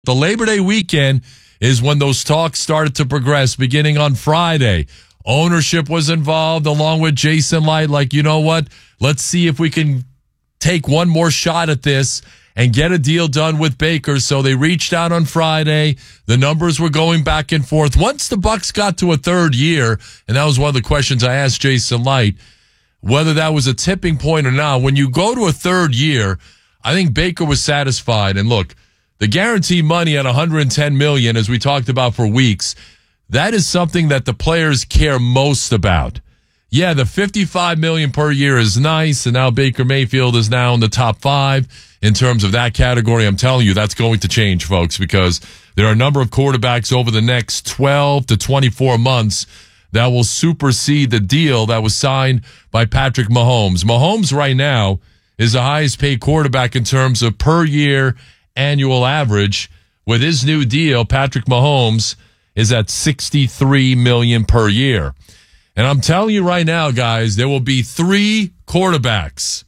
The Labor Day weekend is when those talks started to progress, beginning on Friday. Ownership was involved along with Jason Light. Like, you know what? Let's see if we can take one more shot at this and get a deal done with Baker. So they reached out on Friday. The numbers were going back and forth. Once the Bucs got to a third year, and that was one of the questions I asked Jason Light, whether that was a tipping point or not. When you go to a third year, I think Baker was satisfied. And look, the guaranteed money at $110 million, as we talked about for weeks, that is something that the players care most about. Yeah, the $55 million per year is nice, and now Baker Mayfield is now in the top 5 in terms of that category. I'm telling you, that's going to change, folks, because there are a number of quarterbacks over the next 12 to 24 months that will supersede the deal that was signed by Patrick Mahomes. Mahomes right now is the highest paid quarterback in terms of per year annual average. With his new deal, Patrick Mahomes is at $63 million per year. And I'm telling you right now, guys, there will be 3 quarterbacks,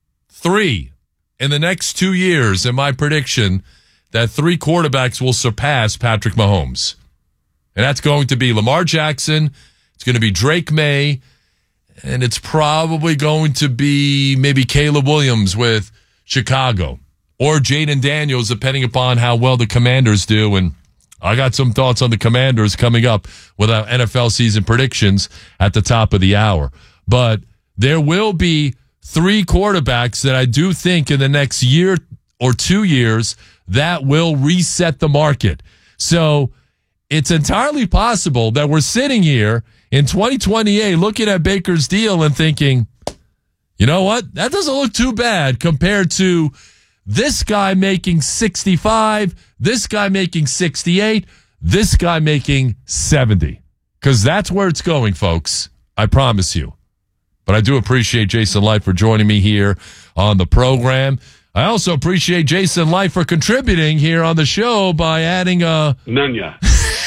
3 in the next 2 years, in my prediction, that 3 quarterbacks will surpass Patrick Mahomes. And that's going to be Lamar Jackson, it's going to be Drake May, and it's probably going to be maybe Caleb Williams with Chicago, or Jaden Daniels, depending upon how well the Commanders do. And I got some thoughts on the Commanders coming up with our NFL season predictions at the top of the hour. But there will be 3 quarterbacks that I do think in the next year or 2 years that will reset the market. So it's entirely possible that we're sitting here in 2028 looking at Baker's deal and thinking, you know what? That doesn't look too bad compared to this guy making 65, this guy making 68, this guy making 70. Because that's where it's going, folks. I promise you. But I do appreciate Jason Light for joining me here on the program. I also appreciate Jason Light for contributing here on the show by adding Nunya.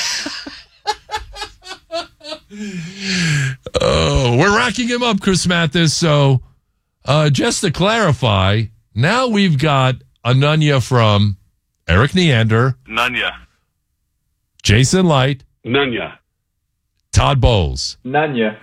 Oh, we're racking him up, Chris Mathis. So just to clarify, now we've got a Nunya from Eric Neander. Nunya. Jason Light. Nunya. Todd Bowles. Nunya.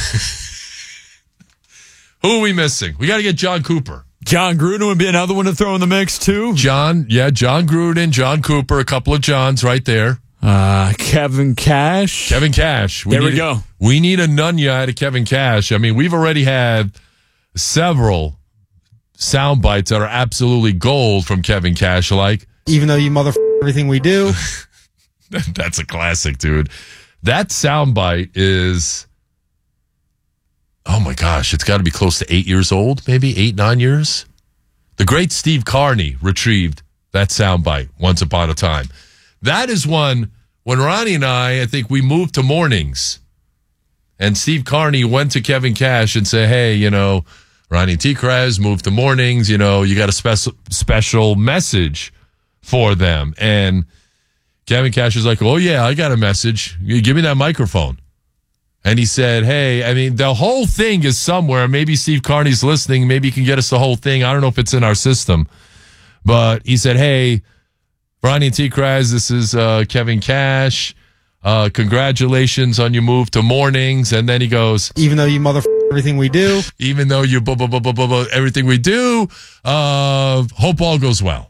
Who are we missing? We got to get John Cooper. John Gruden would be another one to throw in the mix, too. John Gruden, John Cooper, a couple of Johns right there. Kevin Cash. Kevin Cash. There we go. We need a Nunya out of Kevin Cash. I mean, we've already had several sound bites that are absolutely gold from Kevin Cash, like, even though you everything we do. That's a classic, dude. That sound bite is, oh my gosh, it's got to be close to 8 years old, maybe 8, 9 years. The great Steve Carney retrieved that sound bite once upon a time. That is one, when Ronnie and I think we moved to mornings, and Steve Carney went to Kevin Cash and said, hey, you know, Ronnie T-Krez moved to mornings, you know, you got a special message for them. And Kevin Cash is like, oh yeah, I got a message. You give me that microphone. And he said, hey, I mean, the whole thing is somewhere. Maybe Steve Carney's listening. Maybe he can get us the whole thing. I don't know if it's in our system. But he said, hey, Ronnie T-Krez, this is Kevin Cash. Congratulations on your move to mornings. And then he goes, even though you everything we do. Even though you everything we do, hope all goes well.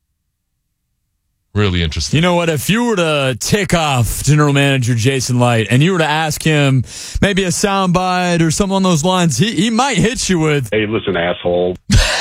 Really interesting. You know what? If you were to tick off General Manager Jason Light and you were to ask him maybe a soundbite or something on those lines, he might hit you with, hey, listen, asshole.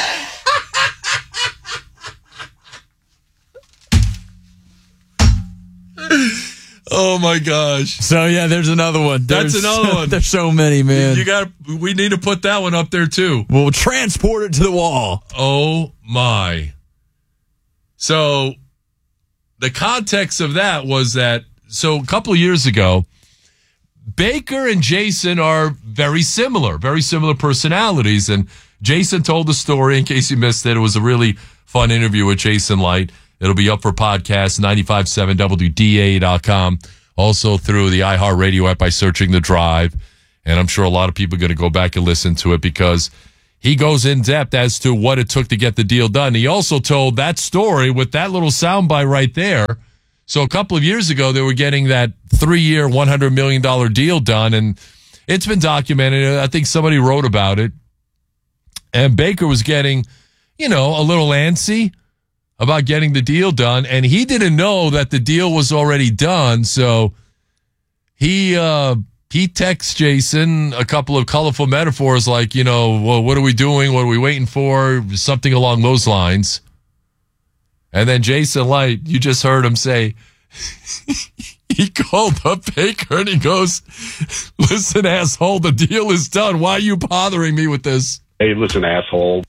Oh my gosh. So yeah, there's another one. That's another one. There's so many, man. We need to put that one up there too. We'll transport it to the wall. Oh my. So the context of that was that, so a couple of years ago, Baker and Jason are very similar personalities. And Jason told the story, in case you missed it. It was a really fun interview with Jason Light. It'll be up for podcast, 95.7 WDA.com. Also through the iHeartRadio app by searching The Drive. And I'm sure a lot of people are going to go back and listen to it because he goes in depth as to what it took to get the deal done. He also told that story with that little soundbite right there. So a couple of years ago, they were getting that 3-year, $100 million deal done, and it's been documented. I think somebody wrote about it. And Baker was getting, a little antsy about getting the deal done, and he didn't know that the deal was already done. So he texts Jason a couple of colorful metaphors like, well, what are we doing? What are we waiting for? Something along those lines. And then Jason Light, you just heard him say, he called up Baker and he goes, listen, asshole, the deal is done. Why are you bothering me with this? Hey, listen, asshole.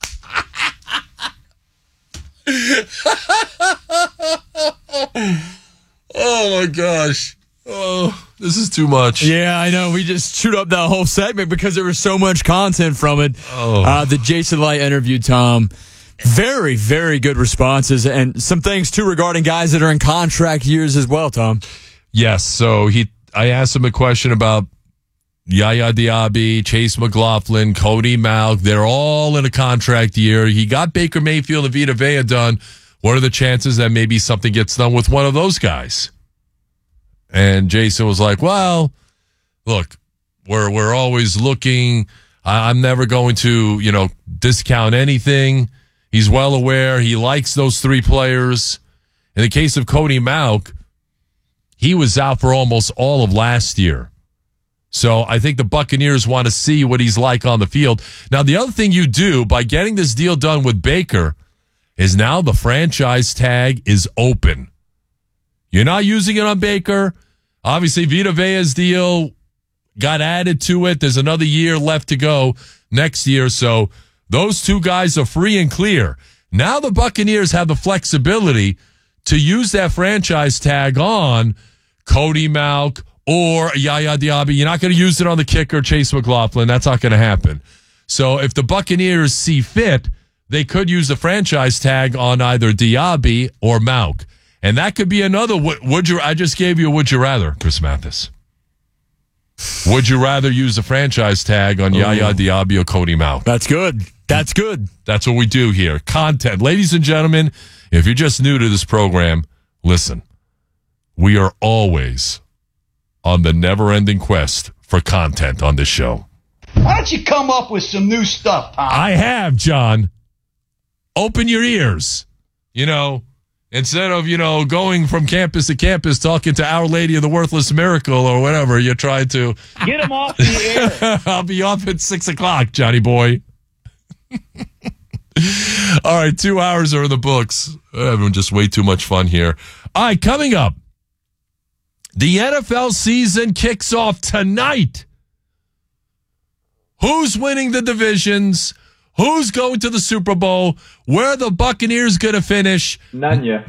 Oh, my gosh. Oh, this is too much. Yeah, I know. We just chewed up that whole segment because there was so much content from it. The Jason Light interview, Tom. Very, very good responses, and some things, too, regarding guys that are in contract years as well, Tom. Yes, so I asked him a question about Yaya Diaby, Chase McLaughlin, Cody Mauch. They're all in a contract year. He got Baker Mayfield and Vita Vea done. What are the chances that maybe something gets done with one of those guys? And Jason was like, well, look, we're always looking. I'm never going to, discount anything. He's well aware. He likes those 3 players. In the case of Cody Mauch, he was out for almost all of last year. So I think the Buccaneers want to see what he's like on the field. Now, the other thing you do by getting this deal done with Baker is now the franchise tag is open. You're not using it on Baker. Obviously, Vita Vea's deal got added to it. There's another year left to go next year. So those 2 guys are free and clear. Now the Buccaneers have the flexibility to use that franchise tag on Cody Mauch or Yaya Diaby. You're not going to use it on the kicker, Chase McLaughlin. That's not going to happen. So if the Buccaneers see fit, they could use the franchise tag on either Diaby or Mauch. And that could be another I just gave you a would you rather, Chris Mathis. Would you rather use the franchise tag on Yaya Diaby or Cody Mauch? That's good. That's good. That's what we do here. Content. Ladies and gentlemen, if you're just new to this program, listen. We are always on the never-ending quest for content on this show. Why don't you come up with some new stuff, Tom? I have, John. Open your ears. Instead of, going from campus to campus talking to Our Lady of the Worthless Miracle or whatever, you're trying to get him off the air. I'll be up at 6 o'clock, Johnny boy. All right, 2 hours are in the books. Everyone just way too much fun here. All right, coming up, the NFL season kicks off tonight. Who's winning the divisions? Who's going to the Super Bowl? Where are the Buccaneers going to finish? None yet.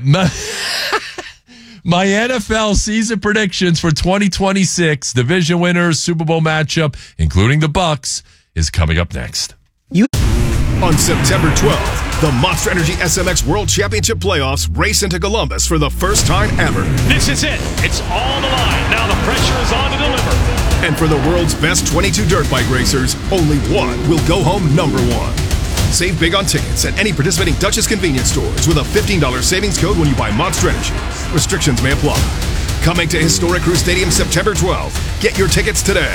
My NFL season predictions for 2026, division winners, Super Bowl matchup, including the Bucs, is coming up next. On September 12th, the Monster Energy SMX World Championship Playoffs race into Columbus for the first time ever. This is it. It's all the line. Now the pressure is on to deliver. And for the world's best 22 dirt bike racers, only one will go home number 1. Save big on tickets at any participating Dutchess convenience stores with a $15 savings code when you buy Monster Energy. Restrictions may apply. Coming to Historic Crew Stadium September 12th. Get your tickets today.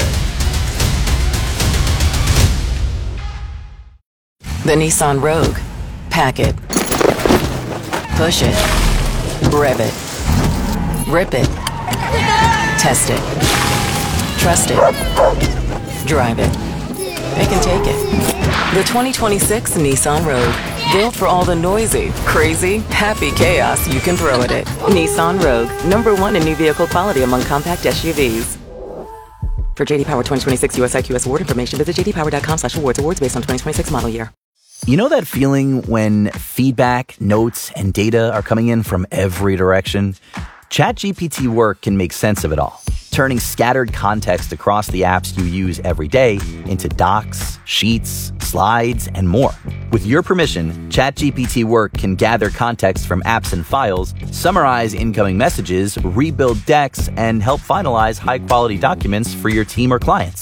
The Nissan Rogue. Pack it. Push it. Rev it. Rip it. Test it. Trust it. Drive it. They can take it. The 2026 Nissan Rogue. Built for all the noisy, crazy, happy chaos you can throw at it. Nissan Rogue. #1 in new vehicle quality among compact SUVs. For JD Power 2026 US IQS award information, visit jdpower.com/awards. Awards based on 2026 model year. You know that feeling when feedback, notes, and data are coming in from every direction? ChatGPT Work can make sense of it all, turning scattered context across the apps you use every day into docs, sheets, slides, and more. With your permission, ChatGPT Work can gather context from apps and files, summarize incoming messages, rebuild decks, and help finalize high-quality documents for your team or clients.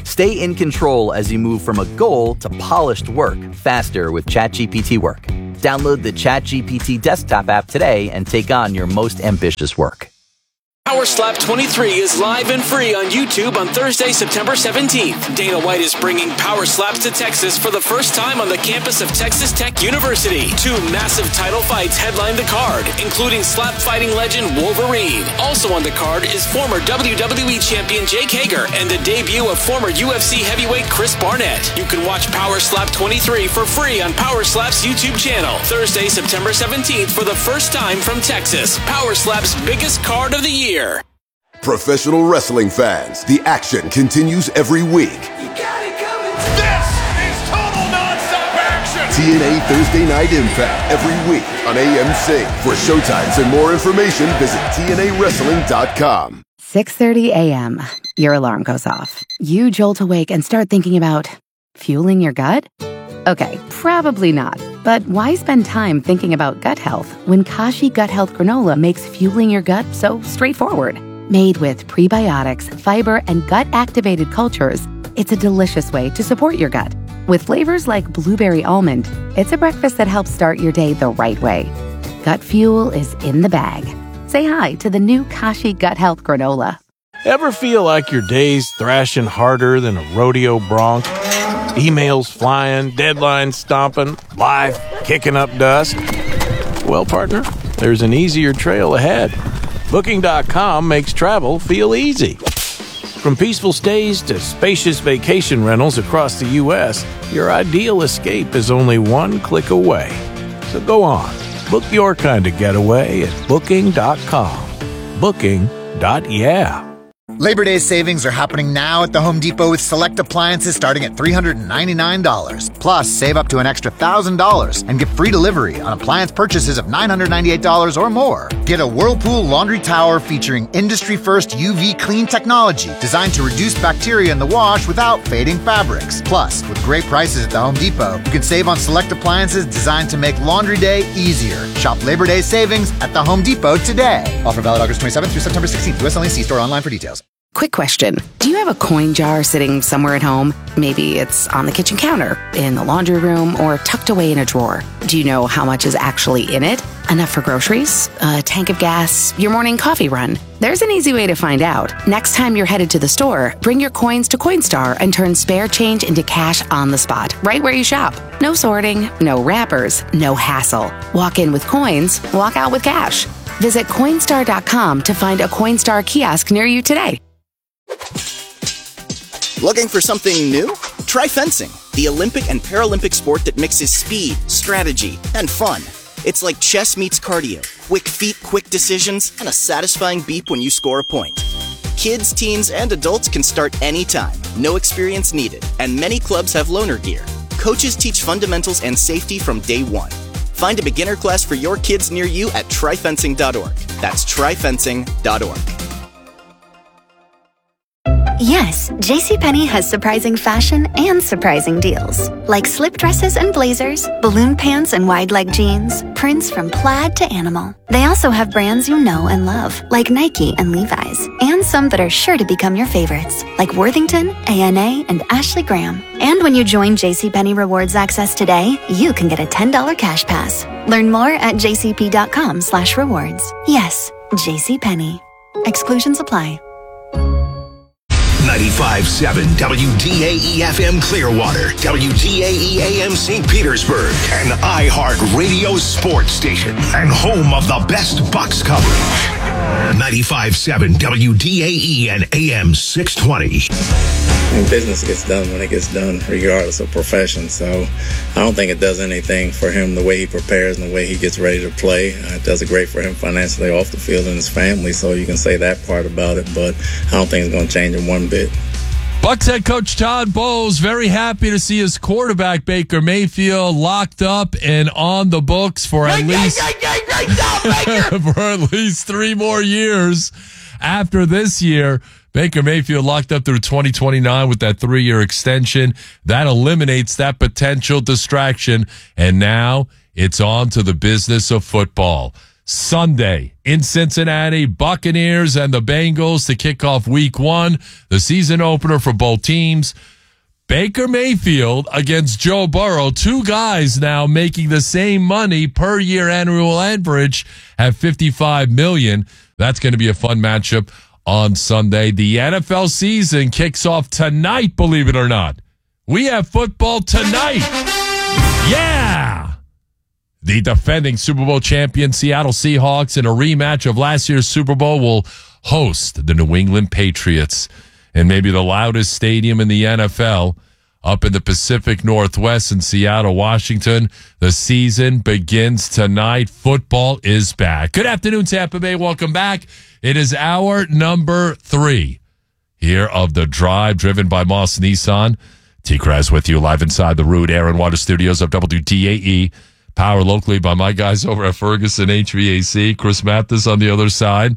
Stay in control as you move from a goal to polished work faster with ChatGPT Work. Download the ChatGPT desktop app today and take on your most ambitious work. Power Slap 23 is live and free on YouTube on Thursday, September 17th. Dana White is bringing Power Slaps to Texas for the first time on the campus of Texas Tech University. 2 massive title fights headline the card, including slap fighting legend Wolverine. Also on the card is former WWE champion Jake Hager and the debut of former UFC heavyweight Chris Barnett. You can watch Power Slap 23 for free on Power Slap's YouTube channel. Thursday, September 17th for the first time from Texas. Power Slap's biggest card of the year. Professional wrestling fans, the action continues every week. You got it coming. This is total nonstop action. TNA Thursday Night Impact every week on AMC. For showtimes and more information, visit TNAWrestling.com. 6:30 a.m. Your alarm goes off. You jolt awake and start thinking about fueling your gut? Okay, probably not. But why spend time thinking about gut health when Kashi Gut Health Granola makes fueling your gut so straightforward? Made with prebiotics, fiber, and gut-activated cultures, it's a delicious way to support your gut. With flavors like blueberry almond, it's a breakfast that helps start your day the right way. Gut fuel is in the bag. Say hi to the new Kashi Gut Health Granola. Ever feel like your day's thrashing harder than a rodeo bronc? Emails flying, deadlines stomping, life kicking up dust? Well, partner, there's an easier trail ahead. Booking.com makes travel feel easy. From peaceful stays to spacious vacation rentals across the U.S., your ideal escape is only one click away. So go on, book your kind of getaway at Booking.com. Booking.yeah. Labor Day savings are happening now at the Home Depot with select appliances starting at $399. Plus, save up to an extra $1,000 and get free delivery on appliance purchases of $998 or more. Get a Whirlpool laundry tower featuring industry-first UV clean technology designed to reduce bacteria in the wash without fading fabrics. Plus, with great prices at the Home Depot, you can save on select appliances designed to make laundry day easier. Shop Labor Day savings at the Home Depot today. Offer valid August 27th through September 16th. US only. See store online for details. Quick question. Do you have a coin jar sitting somewhere at home? Maybe it's on the kitchen counter, in the laundry room, or tucked away in a drawer. Do you know how much is actually in it? Enough for groceries? A tank of gas? Your morning coffee run? There's an easy way to find out. Next time you're headed to the store, bring your coins to Coinstar and turn spare change into cash on the spot, right where you shop. No sorting, no wrappers, no hassle. Walk in with coins, walk out with cash. Visit Coinstar.com to find a Coinstar kiosk near you today. Looking for something new? Try fencing, the Olympic and Paralympic sport that mixes speed, strategy, and fun. It's like chess meets cardio. Quick feet, quick decisions, and a satisfying beep when you score a point. Kids, teens, and adults can start anytime. No experience needed, and many clubs have loaner gear. Coaches teach fundamentals and safety from day one. Find a beginner class for your kids near you at tryfencing.org. That's tryfencing.org. Yes, JCPenney has surprising fashion and surprising deals. Like slip dresses and blazers, balloon pants and wide leg jeans, prints from plaid to animal. They also have brands you know and love, like Nike and Levi's, and some that are sure to become your favorites, like Worthington, A&A, and Ashley Graham. And when you join JCPenney Rewards Access today, you can get a $10 cash pass. Learn more at jcp.com/rewards. Yes, JCPenney. Exclusions apply. 95.7 WDAE FM Clearwater, WDAE AM St. Petersburg, an iHeart Radio sports station and home of the best Bucks coverage. 95.7 WDAE and AM 620. And business gets done when it gets done, regardless of profession. So I don't think it does anything for him the way he prepares and the way he gets ready to play. It does it great for him financially off the field and his family, so you can say that part about it, but I don't think it's going to change him one bit. Bucs head coach Todd Bowles very happy to see his quarterback Baker Mayfield locked up and on the books for at least 3 more years after this year. Baker Mayfield locked up through 2029 with that 3-year extension. That eliminates that potential distraction, and now it's on to the business of football. Sunday in Cincinnati, Buccaneers and the Bengals to kick off week 1, the season opener for both teams. Baker Mayfield against Joe Burrow, 2 guys now making the same money per year annual average at $55 million. That's going to be a fun matchup on Sunday. The NFL season kicks off tonight, believe it or not. We have football tonight. Yeah! The defending Super Bowl champion Seattle Seahawks in a rematch of last year's Super Bowl will host the New England Patriots in maybe the loudest stadium in the NFL up in the Pacific Northwest in Seattle, Washington. The season begins tonight. Football is back. Good afternoon, Tampa Bay. Welcome back. It is hour number 3 here of The Drive, driven by Moss Nissan. T-Kraz with you live inside the Rude Air and Water Studios of WDAE. Powered locally by my guys over at Ferguson HVAC. Chris Mathis on the other side.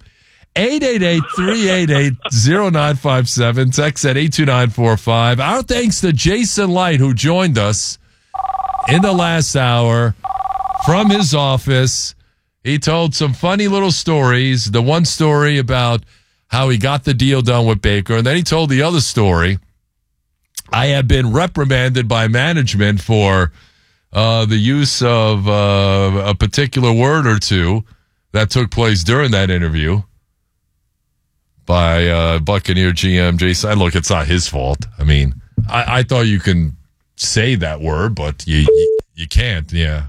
888-388-0957. Text at 82945. Our thanks to Jason Light, who joined us in the last hour from his office. He told some funny little stories. The one story about how he got the deal done with Baker, and then he told the other story. I have been reprimanded by management for the use of a particular word or two that took place during that interview by Buccaneer GM Jason. Look, it's not his fault. I mean, I thought you can say that word, but you can't. Yeah.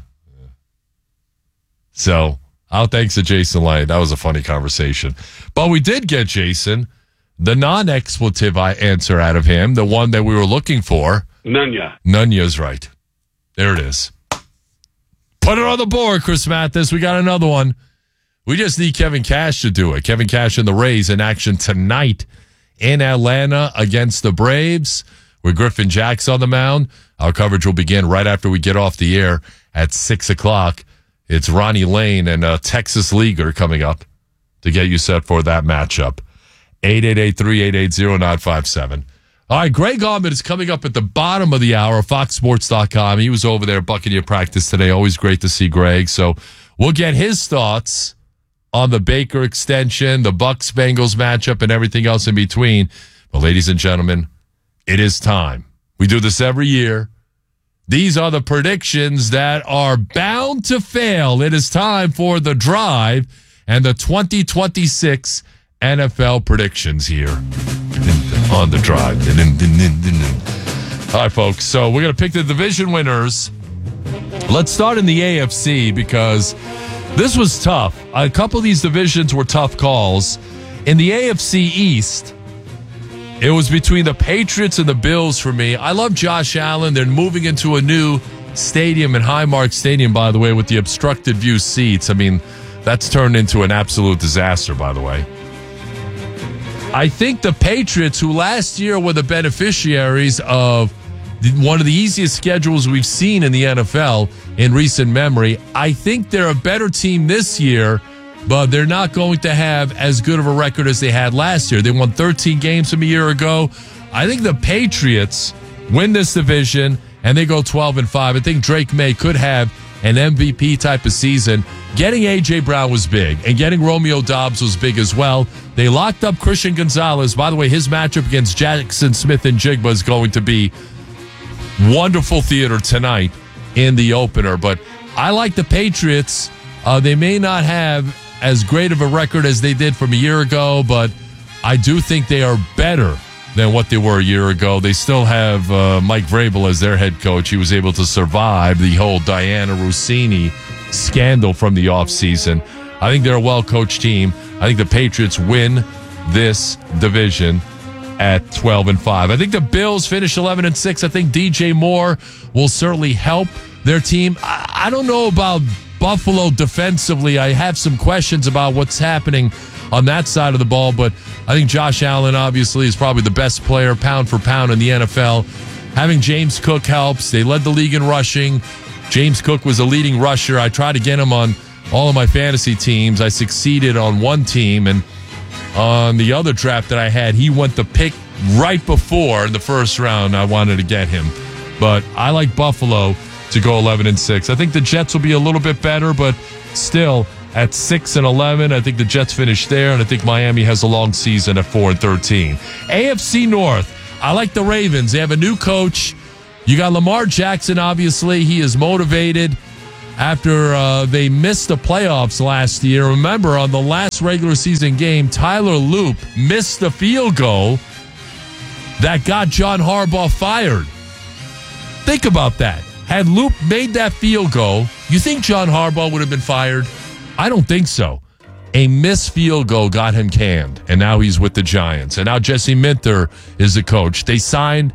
So, our thanks to Jason Light. That was a funny conversation. But we did get Jason the non-expletive answer out of him, the one that we were looking for. Nunya's right. There it is. Put it on the board, Chris Mathis. We got another one. We just need Kevin Cash to do it. Kevin Cash and the Rays in action tonight in Atlanta against the Braves with Griffin Jacks on the mound. Our coverage will begin right after we get off the air at 6 o'clock. It's Ronnie Lane and Texas Leaguer coming up to get you set for that matchup. 888-388-0957. All right, Greg Allman is coming up at the bottom of the hour, FoxSports.com. He was over there at Buccaneer practice today. Always great to see Greg. So we'll get his thoughts on the Baker extension, the Bucs-Bengals matchup, and everything else in between. But ladies and gentlemen, it is time. We do this every year. These are the predictions that are bound to fail. It is time for The Drive and the 2026 NFL predictions here on The Drive. All right, folks. So we're going to pick the division winners. Let's start in the AFC because this was tough. A couple of these divisions were tough calls. In the AFC East, it was between the Patriots and the Bills for me. I love Josh Allen. They're moving into a new stadium in Highmark Stadium, by the way, with the obstructed view seats. I mean, that's turned into an absolute disaster, by the way. I think the Patriots, who last year were the beneficiaries of one of the easiest schedules we've seen in the NFL in recent memory, I think they're a better team this year, but they're not going to have as good of a record as they had last year. They won 13 games from a year ago. I think the Patriots win this division, and they go 12-5. I think Drake May could have an MVP type of season. Getting A.J. Brown was big, and getting Romeo Doubs was big as well. They locked up Christian Gonzalez. By the way, his matchup against Jackson Smith and Jigba is going to be wonderful theater tonight in the opener. But I like the Patriots. They may not have as great of a record as they did from a year ago, but I do think they are better than what they were a year ago. They still have Mike Vrabel as their head coach. He was able to survive the whole Diana Rossini scandal from the offseason. I think they're a well-coached team. I think the Patriots win this division at 12-5. I think the Bills finish 11-6. I think DJ Moore will certainly help their team. I don't know about Buffalo defensively. I have some questions about what's happening on that side of the ball, but I think Josh Allen obviously is probably the best player pound for pound in the NFL. Having James Cook helps. They led the league in rushing. James Cook was a leading rusher. I tried to get him on all of my fantasy teams. I succeeded on one team, and on the other draft that I had, he went the pick right before in the first round. I wanted to get him, but I like Buffalo to go 11-6. I think the Jets will be a little bit better, but still at 6-11. I think the Jets finish there, and I think Miami has a long season at 4-13. AFC North, I like the Ravens. They have a new coach. You got Lamar Jackson, obviously. He is motivated after they missed the playoffs last year. Remember, on the last regular season game, Tyler Loop missed the field goal that got John Harbaugh fired. Think about that. Had Loop made that field goal, you think John Harbaugh would have been fired? I don't think so. A missed field goal got him canned, and now he's with the Giants. And now Jesse Minter is the coach. They signed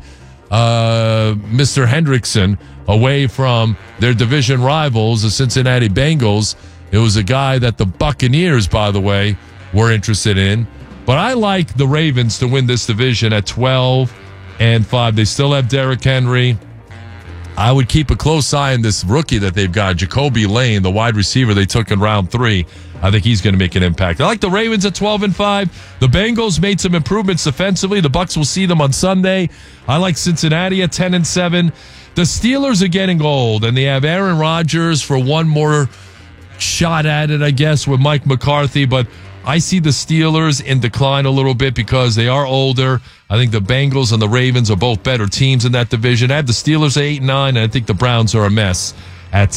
Mr. Hendrickson away from their division rivals, the Cincinnati Bengals. It was a guy that the Buccaneers, by the way, were interested in. But I like the Ravens to win this division at 12-5. They still have Derrick Henry. I would keep a close eye on this rookie that they've got, Jacoby Lane, the wide receiver they took in round 3. I think he's going to make an impact. I like the Ravens at 12-5. The Bengals made some improvements defensively. The Bucs will see them on Sunday. I like Cincinnati at 10-7. The Steelers are getting old, and they have Aaron Rodgers for one more shot at it, I guess, with Mike McCarthy. But I see the Steelers in decline a little bit because they are older. I think the Bengals and the Ravens are both better teams in that division. I have the Steelers at 8-9, and I think the Browns are a mess at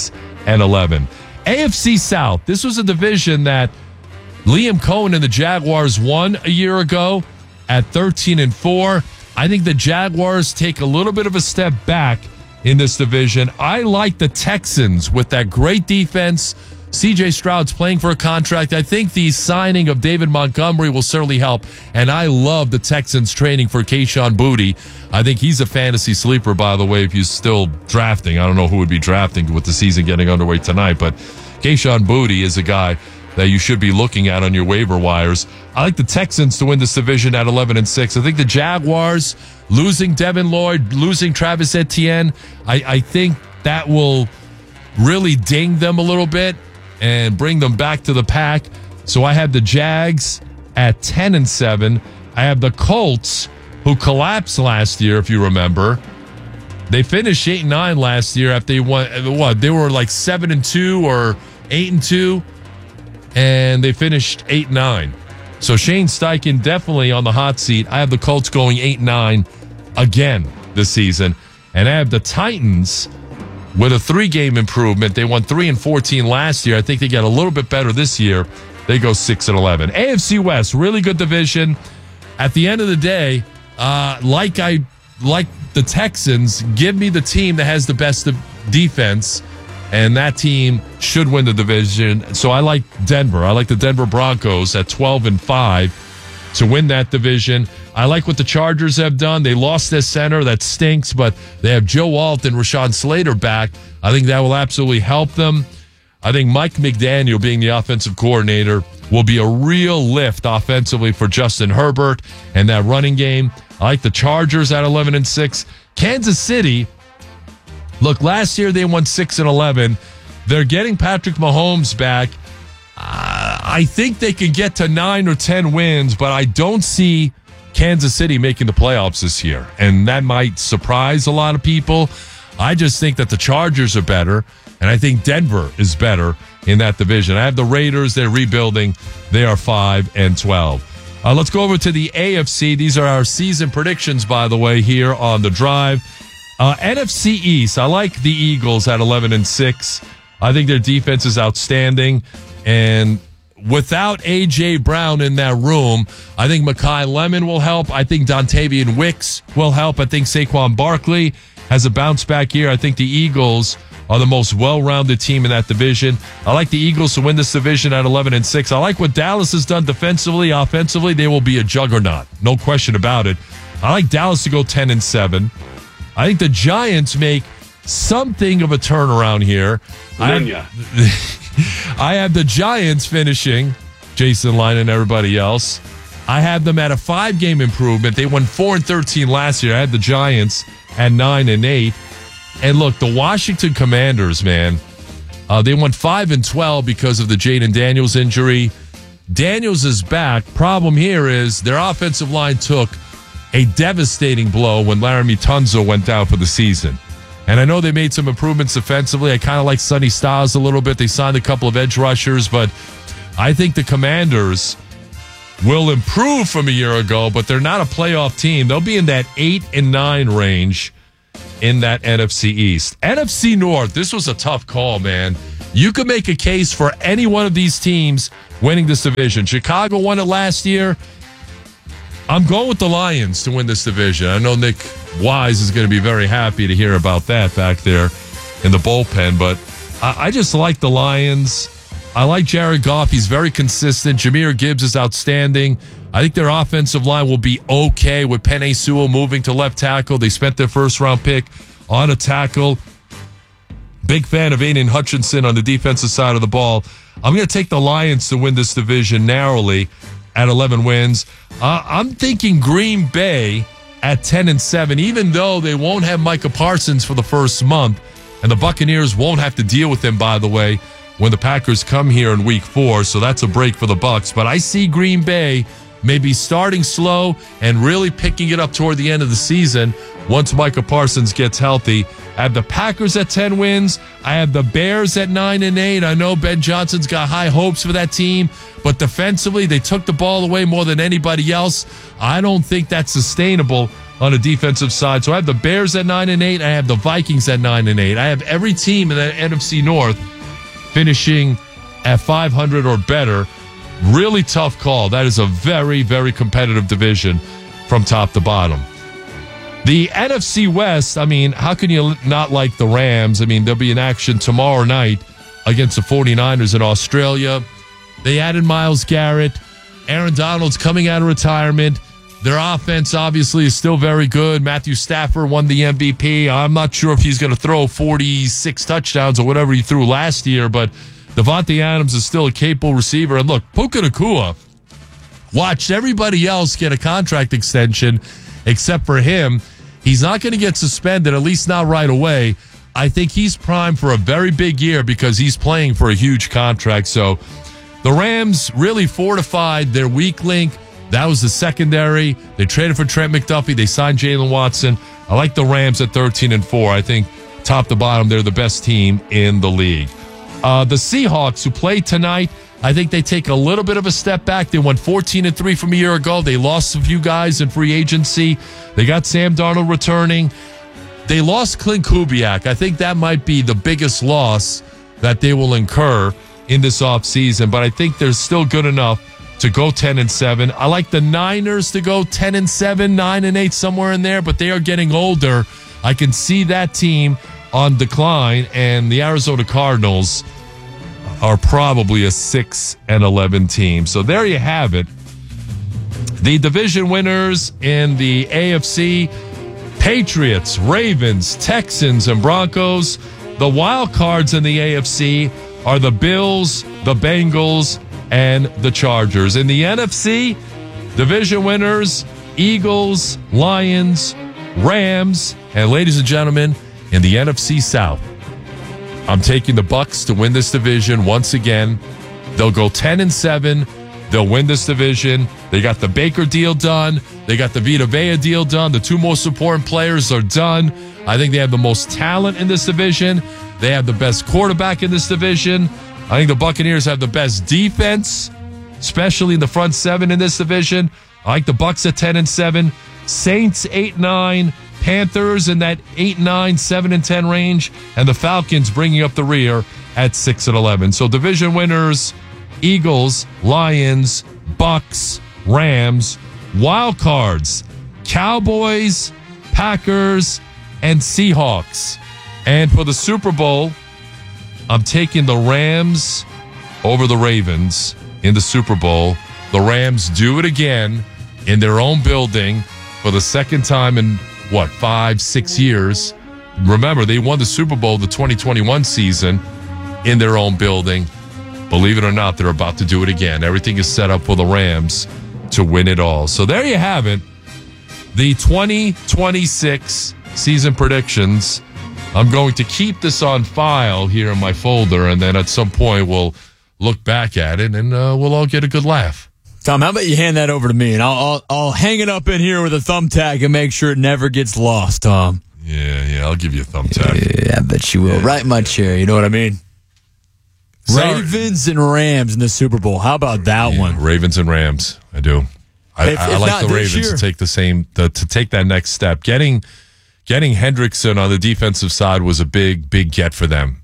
6-11. AFC South. This was a division that Liam Cohen and the Jaguars won a year ago at 13-4. I think the Jaguars take a little bit of a step back in this division. I like the Texans with that great defense. C.J. Stroud's playing for a contract. I think the signing of David Montgomery will certainly help, and I love the Texans training for Kayshon Boutte. I think he's a fantasy sleeper, by the way, if you're still drafting. I don't know who would be drafting with the season getting underway tonight, but Kayshon Boutte is a guy that you should be looking at on your waiver wires. I like the Texans to win this division at 11-6. I think the Jaguars, losing Devin Lloyd, losing Travis Etienne, I think that will really ding them a little bit and bring them back to the pack. So I have the Jags at 10-7. I have the Colts, who collapsed last year, if you remember. They finished 8-9 last year after they won. What? They were like 7-2 or 8-2, and they finished 8-9. So Shane Steichen definitely on the hot seat. I have the Colts going 8-9 again this season, and I have the Titans with a 3-game improvement. They won 3-14 last year. I think they get a little bit better this year. They go 6-11. AFC West, really good division. At the end of the day, like the Texans, give me the team that has the best defense, and that team should win the division. So I like Denver. I like the Denver Broncos at 12-5 to win that division. I like what the Chargers have done. They lost their center. That stinks, but they have Joe Alt and Rashawn Slater back. I think that will absolutely help them. I think Mike McDaniel, being the offensive coordinator, will be a real lift offensively for Justin Herbert and that running game. I like the Chargers at 11-6. Kansas City, look, last year they won 6-11. They're getting Patrick Mahomes back. I think they can get to 9 or 10 wins, but I don't see Kansas City making the playoffs this year, and that might surprise a lot of people. I just think that the Chargers are better, and I think Denver is better in that division. I have the Raiders. They're rebuilding. They are 5-12. Let's go over to the AFC. These are our season predictions, by the way, here on The Drive. NFC East, I like the Eagles at 11-6. I think their defense is outstanding, and without A.J. Brown in that room, I think Mekhi Lemon will help. I think Dontavian Wicks will help. I think Saquon Barkley has a bounce back year. I think the Eagles are the most well-rounded team in that division. I like the Eagles to win this division at 11-6. I like what Dallas has done defensively. Offensively, they will be a juggernaut. No question about it. I like Dallas to go 10-7. I think the Giants make something of a turnaround here. I have the Giants finishing, Jason Line and everybody else. I have them at a 5-game improvement. They won 4-13 last year. I had the Giants at 9-8. And look, the Washington Commanders, man, they won 5-12 because of the Jaden Daniels injury. Daniels is back. Problem here is their offensive line took a devastating blow when Laramie Tunsil went down for the season. And I know they made some improvements defensively. I kind of like Sonny Styles a little bit. They signed a couple of edge rushers, but I think the Commanders will improve from a year ago, but they're not a playoff team. They'll be in that 8-9 range in that NFC East. NFC North, this was a tough call, man. You could make a case for any one of these teams winning this division. Chicago won it last year. I'm going with the Lions to win this division. I know Nick Wise is going to be very happy to hear about that back there in the bullpen, but I just like the Lions. I like Jared Goff. He's very consistent. Jahmyr Gibbs is outstanding. I think their offensive line will be okay with Penei Sewell moving to left tackle. They spent their first-round pick on a tackle. Big fan of Aiden Hutchinson on the defensive side of the ball. I'm going to take the Lions to win this division narrowly at 11 wins. I'm thinking Green Bay at 10-7, even though they won't have Micah Parsons for the first month, and the Buccaneers won't have to deal with him, by the way, when the Packers come here in week 4, so that's a break for the Bucs. But I see Green Bay maybe starting slow and really picking it up toward the end of the season once Micah Parsons gets healthy. I have the Packers at 10 wins. I have the Bears at 9-8. I know Ben Johnson's got high hopes for that team, but defensively, they took the ball away more than anybody else. I don't think that's sustainable on the defensive side. So I have the Bears at 9-8. I have the Vikings at 9-8. I have every team in the NFC North finishing at 500 or better. Really tough call. That is a very, very competitive division from top to bottom. The NFC West, I mean, how can you not like the Rams? I mean, they'll be in action tomorrow night against the 49ers in Australia. They added Myles Garrett. Aaron Donald's coming out of retirement. Their offense, obviously, is still very good. Matthew Stafford won the MVP. I'm not sure if he's going to throw 46 touchdowns or whatever he threw last year, but Devontae Adams is still a capable receiver. And look, Puka Nacua watched everybody else get a contract extension except for him. He's not going to get suspended, at least not right away. I think he's primed for a very big year because he's playing for a huge contract. So the Rams really fortified their weak link. That was the secondary. They traded for Trent McDuffie. They signed Jalen Watson. I like the Rams at 13-4. I think top to bottom, they're the best team in the league. The Seahawks, who play tonight, I think they take a little bit of a step back. They went 14-3 from a year ago. They lost a few guys in free agency. They got Sam Darnold returning. They lost Clint Kubiak. I think that might be the biggest loss that they will incur in this offseason, but I think they're still good enough to go 10-7. I like the Niners to go 10-7, 9-8, somewhere in there, but they are getting older. I can see that team on decline, and the Arizona Cardinals are probably a 6-11 team. So there you have it. The division winners in the AFC: Patriots, Ravens, Texans, and Broncos. The wild cards in the AFC are the Bills, the Bengals, and the Chargers. In the NFC, division winners: Eagles, Lions, Rams, and ladies and gentlemen, in the NFC South, I'm taking the Bucs to win this division once again. They'll go 10-7. They'll win this division. They got the Baker deal done. They got the Vita Vea deal done. The two most important players are done. I think they have the most talent in this division. They have the best quarterback in this division. I think the Buccaneers have the best defense, especially in the front seven in this division. I like the Bucs at 10-7. Saints 8-9. Panthers in that 8-9, 7-10 range, and the Falcons bringing up the rear at 6-11. So division winners: Eagles, Lions, Bucs, Rams. Wild cards: Cowboys, Packers, and Seahawks. And for the Super Bowl, I'm taking the Rams over the Ravens in the Super Bowl. The Rams do it again in their own building for the second time in 5-6 years. Remember, they won the Super Bowl the 2021 season in their own building. Believe it or not, they're about to do it again. Everything is set up for the Rams to win it all. So there you have it. The 2026 season predictions. I'm going to keep this on file here in my folder, and then at some point we'll look back at it and we'll all get a good laugh. Tom, how about you hand that over to me, and I'll hang it up in here with a thumbtack and make sure it never gets lost, Tom. Yeah, I'll give you a thumbtack. Yeah, I bet you will. Right in my chair, you know what I mean? Ravens and Rams in the Super Bowl. How about that one? Ravens and Rams. I do. I like the Ravens to take to take that next step. Getting Hendrickson on the defensive side was a big get for them.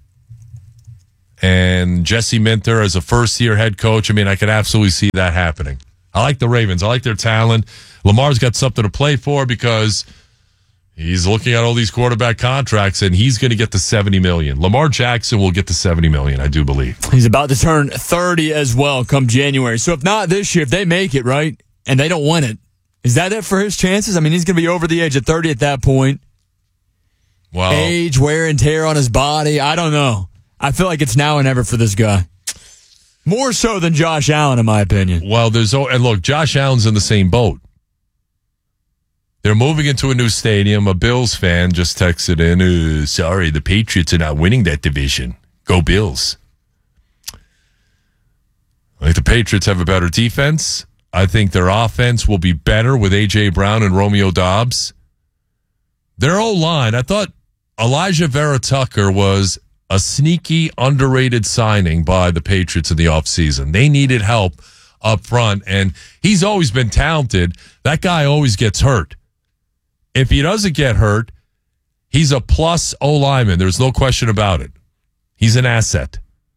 And Jesse Minter as a first-year head coach, I mean, I could absolutely see that happening. I like the Ravens. I like their talent. Lamar's got something to play for because he's looking at all these quarterback contracts, and he's going to get the $70 million. Lamar Jackson will get the $70 million, I do believe. He's about to turn 30 as well come January. So if not this year, if they make it, right, and they don't win it, is that it for his chances? I mean, he's going to be over the age of 30 at that point. Well, age, wear and tear on his body. I don't know. I feel like it's now or never for this guy. More so than Josh Allen, in my opinion. Well, and look, Josh Allen's in the same boat. They're moving into a new stadium. A Bills fan just texted in, sorry, the Patriots are not winning that division. Go Bills. I think the Patriots have a better defense. I think their offense will be better with A.J. Brown and Romeo Doubs. Their O-line, I thought Elijah Vera Tucker was a sneaky, underrated signing by the Patriots in the offseason. They needed help up front, and he's always been talented. That guy always gets hurt. If he doesn't get hurt, he's a plus O-lineman. There's no question about it. He's an asset.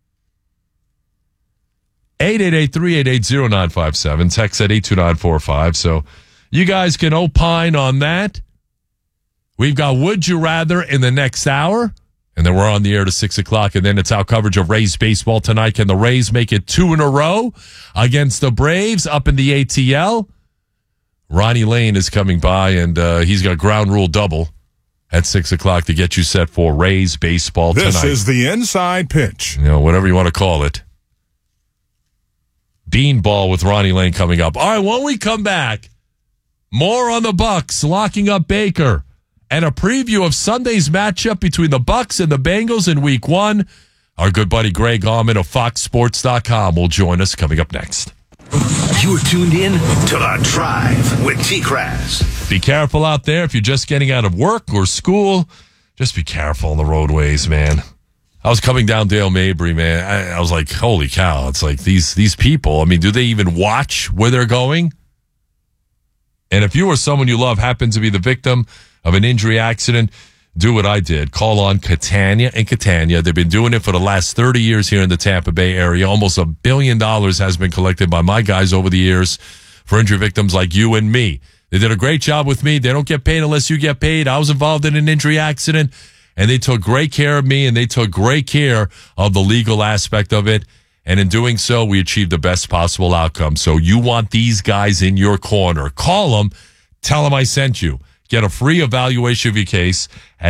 888-388-0957. Text at 82945. So you guys can opine on that. We've got Would You Rather in the next hour. And then we're on the air to 6 o'clock. And then it's our coverage of Rays baseball tonight. Can the Rays make it 2 in a row against the Braves up in the ATL? Ronnie Lane is coming by, and he's got ground rule double at 6 o'clock to get you set for Rays baseball tonight. This is the inside pitch. You know, whatever you want to call it. Beanball with Ronnie Lane coming up. All right, when we come back, more on the Bucks locking up Baker and a preview of Sunday's matchup between the Bucks and the Bengals in Week 1. Our good buddy Greg Allman of FoxSports.com will join us coming up next. You're tuned in to The Drive with T-Kraz. Be careful out there if you're just getting out of work or school. Just be careful on the roadways, man. I was coming down Dale Mabry, man. I was like, holy cow. It's like these people, I mean, do they even watch where they're going? And if you or someone you love happens to be the victim of an injury accident, do what I did. Call on Catania and Catania. They've been doing it for the last 30 years here in the Tampa Bay area. Almost $1 billion has been collected by my guys over the years for injury victims like you and me. They did a great job with me. They don't get paid unless you get paid. I was involved in an injury accident, and they took great care of me, and they took great care of the legal aspect of it. And in doing so, we achieved the best possible outcome. So you want these guys in your corner. Call them. Tell them I sent you. Get a free evaluation of your case at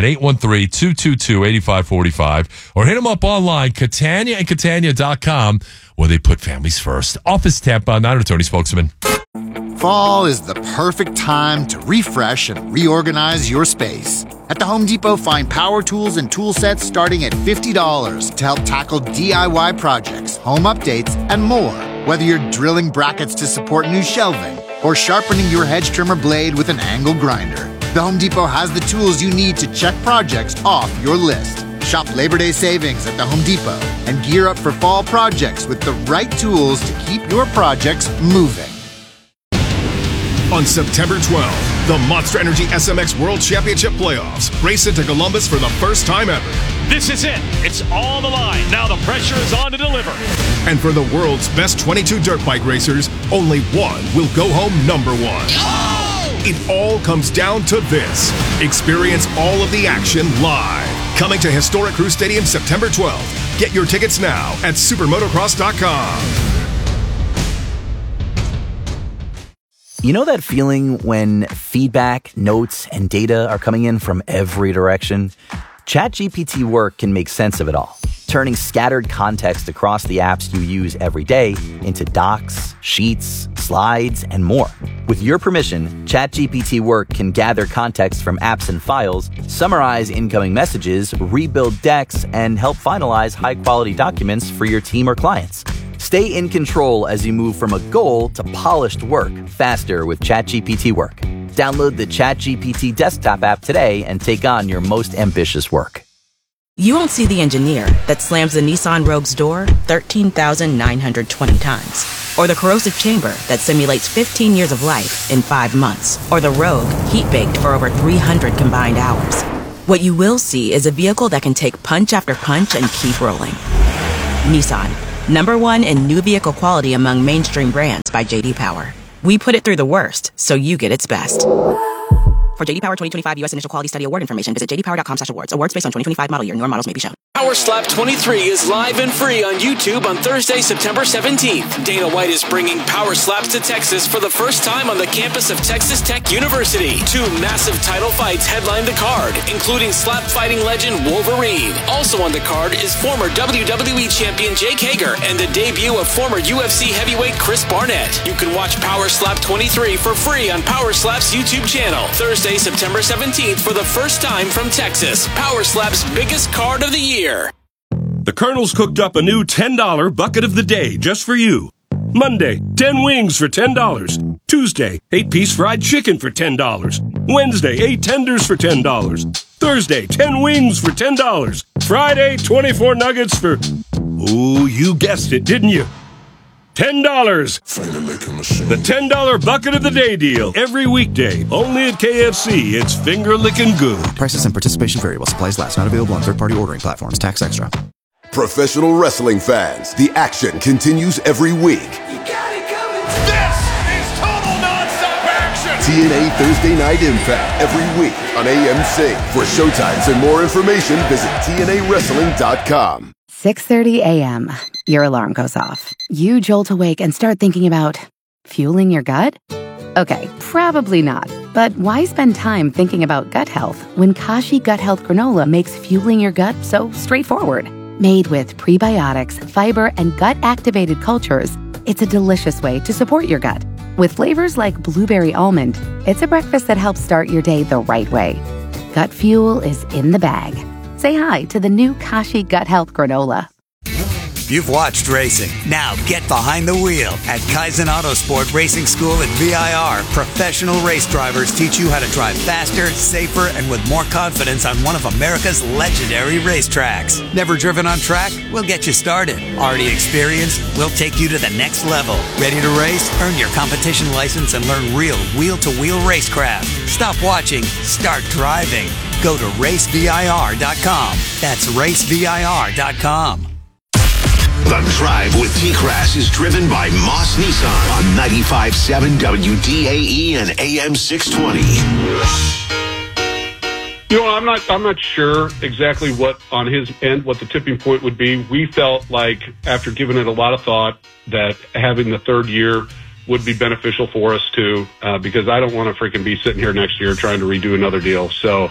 813-222-8545 or hit them up online, CataniaandCatania.com, where they put families first. Office Tampa, Niner Tony spokesman. Fall is the perfect time to refresh and reorganize your space. At the Home Depot, find power tools and tool sets starting at $50 to help tackle DIY projects, home updates, and more. Whether you're drilling brackets to support new shelving or sharpening your hedge trimmer blade with an angle grinder, the Home Depot has the tools you need to check projects off your list. Shop Labor Day savings at the Home Depot and gear up for fall projects with the right tools to keep your projects moving. On September 12th, the Monster Energy SMX World Championship Playoffs race into Columbus for the first time ever. This is it. It's all the line. Now the pressure is on to deliver. And for the world's best 22 dirt bike racers, only one will go home number one. Oh! It all comes down to this. Experience all of the action live. Coming to Historic Crew Stadium September 12th. Get your tickets now at supermotocross.com. You know that feeling when feedback, notes, and data are coming in from every direction? ChatGPT Work can make sense of it all, turning scattered context across the apps you use every day into docs, sheets, slides, and more. With your permission, ChatGPT Work can gather context from apps and files, summarize incoming messages, rebuild decks, and help finalize high-quality documents for your team or clients. Stay in control as you move from a goal to polished work faster with ChatGPT Work. Download the ChatGPT desktop app today and take on your most ambitious work. You won't see the engineer that slams the Nissan Rogue's door 13,920 times. Or the corrosive chamber that simulates 15 years of life in 5 months. Or the Rogue heat-baked for over 300 combined hours. What you will see is a vehicle that can take punch after punch and keep rolling. Nissan, #1 in new vehicle quality among mainstream brands by J.D. Power. We put it through the worst, so you get its best. For J.D. Power 2025 U.S. Initial Quality Study Award information, visit jdpower.com/awards. Awards based on 2025 model year. Newer models may be shown. Power Slap 23 is live and free on YouTube on Thursday, September 17th. Dana White is bringing Power Slaps to Texas for the first time on the campus of Texas Tech University. 2 massive title fights headline the card, including slap fighting legend Wolverine. Also on the card is former WWE champion Jake Hager and the debut of former UFC heavyweight Chris Barnett. You can watch Power Slap 23 for free on Power Slap's YouTube channel. Thursday, September 17th for the first time from Texas. Power Slap's biggest card of the year. The Colonel's cooked up a new $10 bucket of the day just for you. Monday, 10 wings for $10. Tuesday, 8-piece fried chicken for $10. Wednesday, 8 tenders for $10. Thursday, 10 wings for $10. Friday, 24 nuggets for... Ooh, you guessed it, didn't you? $10. The $10 bucket of the day deal. Every weekday. Only at KFC. It's finger-licking good. Prices and participation vary while supplies last. Not available on third-party ordering platforms. Tax extra. Professional wrestling fans, the action continues every week. This is total nonstop action. TNA Thursday Night Impact every week on AMC. For showtimes and more information, visit TNAWrestling.com. 6:30 a.m. Your alarm goes off. You jolt awake and start thinking about fueling your gut? Okay, probably not. But why spend time thinking about gut health when Kashi Gut Health Granola makes fueling your gut so straightforward? Made with prebiotics, fiber, and gut-activated cultures, it's a delicious way to support your gut. With flavors like blueberry almond, it's a breakfast that helps start your day the right way. Gut fuel is in the bag. Say hi to the new Kashi Gut Health Granola. You've watched racing. Now get behind the wheel. At Kaizen Autosport Racing School at VIR, professional race drivers teach you how to drive faster, safer, and with more confidence on one of America's legendary racetracks. Never driven on track? We'll get you started. Already experienced? We'll take you to the next level. Ready to race? Earn your competition license and learn real wheel-to-wheel racecraft. Stop watching. Start driving. Go to racevir.com. That's racevir.com. The Drive with T-Crass is driven by Moss Nissan on 95.7 WDAE and AM 620. You know, I'm not sure exactly what on his end what the tipping point would be. We felt like after giving it a lot of thought that having the third year would be beneficial for us too, because I don't want to freaking be sitting here next year trying to redo another deal. So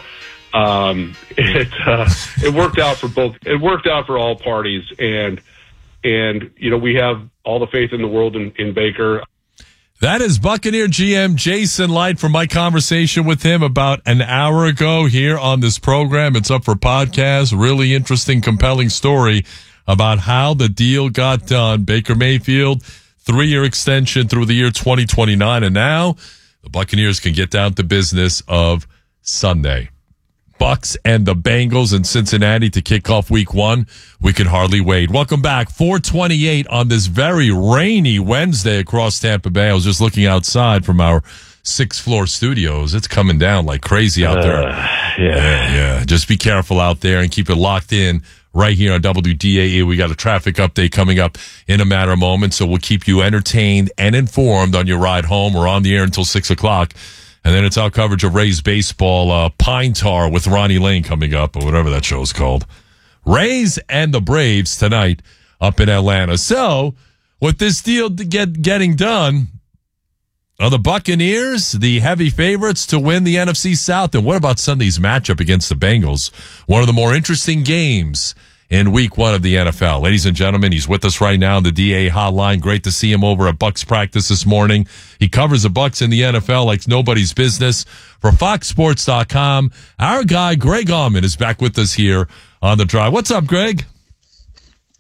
it worked out for both. It worked out for all parties, and you know, we have all the faith in the world in Baker. That is Buccaneer GM Jason Light from my conversation with him about an hour ago here on this program. It's up for podcast. Really interesting, compelling story about how the deal got done. Baker Mayfield, 3-year extension through the year 2029. And now the Buccaneers can get down to business of Sunday. Bucks and the Bengals in Cincinnati to kick off week 1. We can hardly wait. Welcome back. 4:28 on this very rainy Wednesday across Tampa Bay. I was just looking outside from our 6th floor studios. It's coming down like crazy out there. Yeah. Just be careful out there and keep it locked in right here on WDAE. We got a traffic update coming up in a matter of moments, so we'll keep you entertained and informed on your ride home. We're on the air until 6 o'clock. And then it's our coverage of Rays baseball, Pine Tar with Ronnie Lane coming up, or whatever that show's called. Rays and the Braves tonight up in Atlanta. So, with this deal getting done, are the Buccaneers the heavy favorites to win the NFC South? And what about Sunday's matchup against the Bengals? One of the more interesting games in week 1 of the NFL. Ladies and gentlemen, he's with us right now on the DA hotline. Great to see him over at Bucs practice this morning. He covers the Bucs in the NFL like nobody's business for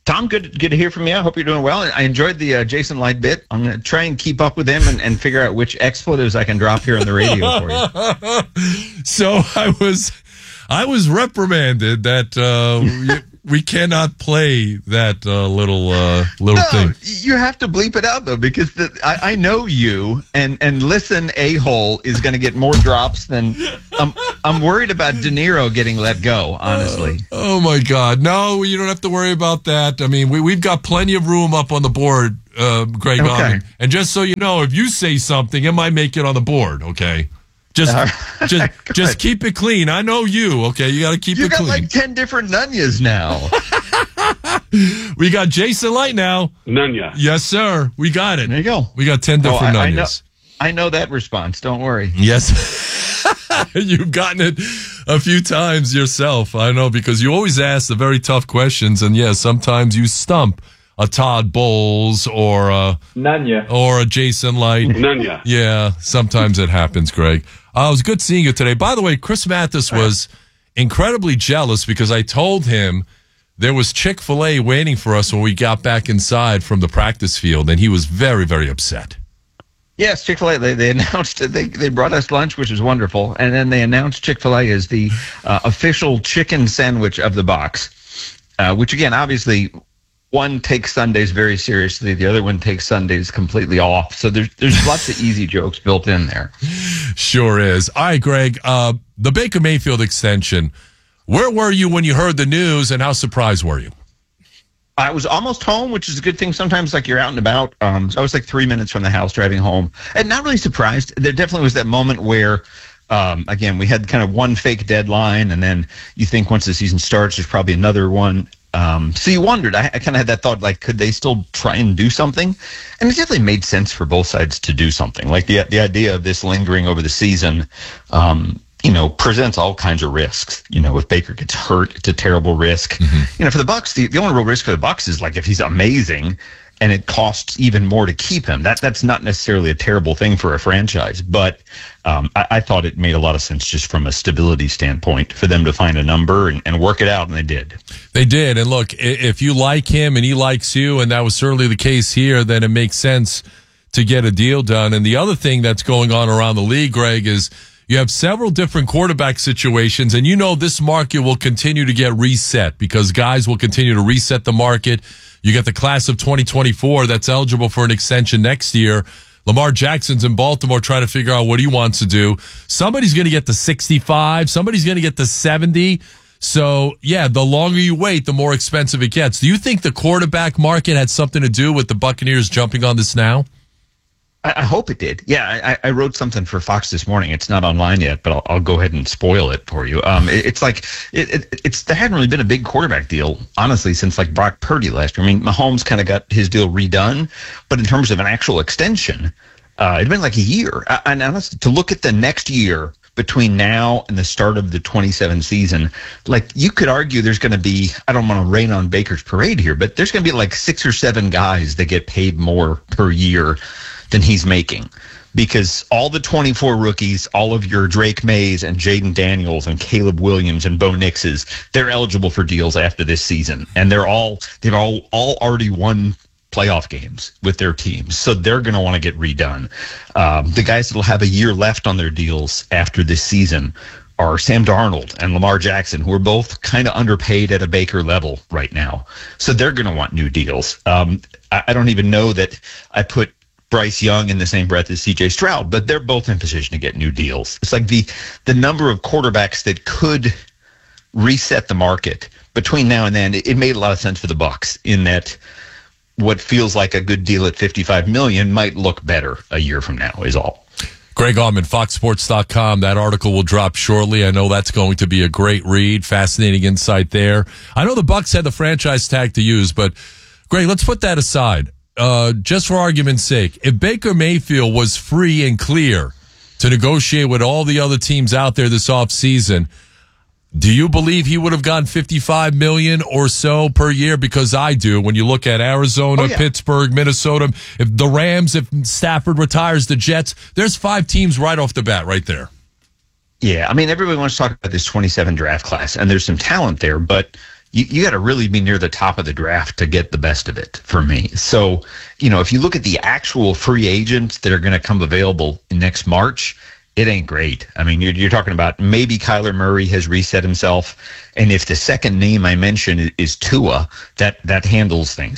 Tom, good to hear from you. I hope you're doing well. I enjoyed the Jason Light bit. I'm going to try and keep up with him and figure out which expletives I can drop here on the radio for you. So I was reprimanded that we cannot play that little thing. You have to bleep it out though, because I know you, and listen, a-hole is going to get more drops than I'm worried about De Niro getting let go. Honestly. Oh my God, no, you don't have to worry about that. I mean, we've got plenty of room up on the board, Greg. Okay. And just so you know, if you say something, it might make it on the board. Okay. Just keep it clean. I know you. Okay, you got to keep it clean. You got like 10 different Nunyas now. We got Jason Light now. Nunya. Yes, sir. We got it. There you go. We got 10 different Nunyas. I know that response. Don't worry. Yes. You've gotten it a few times yourself. I know, because you always ask the very tough questions, and yes, sometimes you stump a Todd Bowles or a Nunya or a Jason Light. Nunya. Yeah, sometimes it happens, Greg. It was good seeing you today. By the way, Chris Mathis was incredibly jealous because I told him there was Chick-fil-A waiting for us when we got back inside from the practice field, and he was very, very upset. Yes, Chick-fil-A, they announced, they brought us lunch, which was wonderful, and then they announced Chick-fil-A as the official chicken sandwich of the box, which, again, obviously, one takes Sundays very seriously, the other one takes Sundays completely off, so there's lots of easy jokes built in there. Sure is. All right, Greg, the Baker Mayfield extension, where were you when you heard the news, and how surprised were you? I was almost home, which is a good thing. Sometimes, like, you're out and about. So I was like 3 minutes from the house driving home, and not really surprised. There definitely was that moment where, again, we had kind of one fake deadline, and then you think once the season starts, there's probably another one. So you wondered. I kind of had that thought, like, could they still try and do something? And it definitely made sense for both sides to do something. Like the idea of this lingering over the season, presents all kinds of risks. If Baker gets hurt, it's a terrible risk. Mm-hmm. For the Bucs, the only real risk for the Bucs is like if he's amazing and it costs even more to keep him. That's not necessarily a terrible thing for a franchise, but I thought it made a lot of sense just from a stability standpoint for them to find a number and work it out, and they did. They did, and look, if you like him and he likes you, and that was certainly the case here, then it makes sense to get a deal done. And the other thing that's going on around the league, Greg, is you have several different quarterback situations, and this market will continue to get reset because guys will continue to reset the market. You get the class of 2024 that's eligible for an extension next year. Lamar Jackson's in Baltimore trying to figure out what he wants to do. Somebody's going to get to 65. Somebody's going to get to 70. So, yeah, the longer you wait, the more expensive it gets. Do you think the quarterback market had something to do with the Buccaneers jumping on this now? I hope it did. Yeah, I wrote something for Fox this morning. It's not online yet, but I'll go ahead and spoil it for you. It's like there hadn't really been a big quarterback deal, honestly, since like Brock Purdy last year. I mean, Mahomes kind of got his deal redone, but in terms of an actual extension, it'd been like a year. And honestly, to look at the next year between now and the start of the 27 season, like you could argue there's going to be, I don't want to rain on Baker's parade here, but there's going to be like 6 or 7 guys that get paid more per year than he's making, because all the 24 rookies, all of your Drake Mays and Jaden Daniels and Caleb Williams and Bo Nixes, they're eligible for deals after this season, and they've all already won playoff games with their teams, so they're going to want to get redone. The guys that will have a year left on their deals after this season are Sam Darnold and Lamar Jackson, who are both kind of underpaid at a Baker level right now, so they're going to want new deals. I don't even know that I put Bryce Young in the same breath as C.J. Stroud, but they're both in position to get new deals. It's like the number of quarterbacks that could reset the market between now and then. It made a lot of sense for the Bucs in that what feels like a good deal at $55 million might look better a year from now is all. Greg Auman, FoxSports.com. That article will drop shortly. I know that's going to be a great read. Fascinating insight there. I know the Bucs had the franchise tag to use, but Greg, let's put that aside. Just for argument's sake, if Baker Mayfield was free and clear to negotiate with all the other teams out there this offseason, do you believe he would have gotten $55 million or so per year? Because I do. When you look at Arizona, Pittsburgh, Minnesota, if the Rams, if Stafford retires, the Jets, there's 5 teams right off the bat right there. Yeah, I mean, everybody wants to talk about this 27 draft class, and there's some talent there, but you got to really be near the top of the draft to get the best of it for me. So, if you look at the actual free agents that are going to come available next March, it ain't great. I mean, you're talking about maybe Kyler Murray has reset himself. And if the second name I mentioned is Tua, that handles things,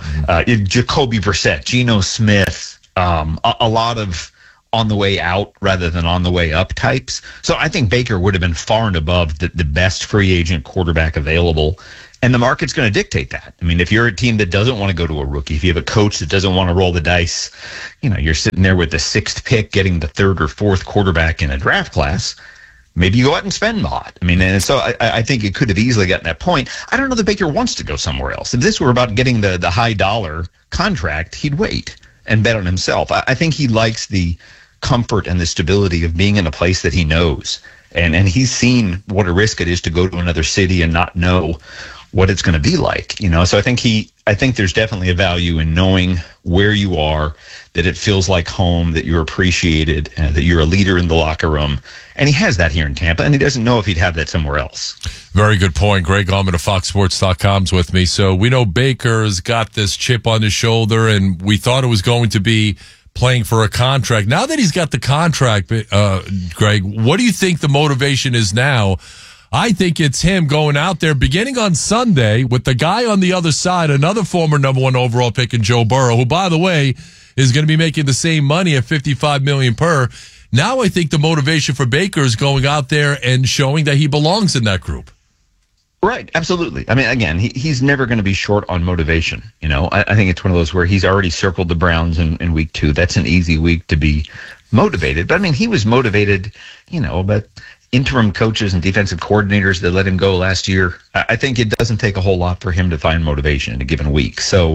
Jacoby Brissett, Geno Smith, a lot of on the way out rather than on the way up types. So I think Baker would have been far and above the best free agent quarterback available. And the market's going to dictate that. I mean, if you're a team that doesn't want to go to a rookie, if you have a coach that doesn't want to roll the dice, you're sitting there with the 6th pick, getting the 3rd or 4th quarterback in a draft class, maybe you go out and spend a lot. I mean, and so I think it could have easily gotten that point. I don't know that Baker wants to go somewhere else. If this were about getting the high dollar contract, he'd wait and bet on himself. I think he likes the comfort and the stability of being in a place that he knows. And he's seen what a risk it is to go to another city and not know what it's going to be like, So I think there's definitely a value in knowing where you are, that it feels like home, that you're appreciated, that you're a leader in the locker room. And he has that here in Tampa, and he doesn't know if he'd have that somewhere else. Very good point. Greg Allman of FoxSports.com's with me. So we know Baker's got this chip on his shoulder, and we thought it was going to be playing for a contract. Now that he's got the contract, Greg, what do you think the motivation is now? I think it's him going out there beginning on Sunday with the guy on the other side, another former number 1 overall pick in Joe Burrow, who, by the way, is going to be making the same money at $55 million per. Now I think the motivation for Baker is going out there and showing that he belongs in that group. Right, absolutely. I mean, again, he's never going to be short on motivation. I think it's one of those where he's already circled the Browns in week 2. That's an easy week to be motivated. But I mean, he was motivated, but interim coaches and defensive coordinators that let him go last year. I think it doesn't take a whole lot for him to find motivation in a given week. So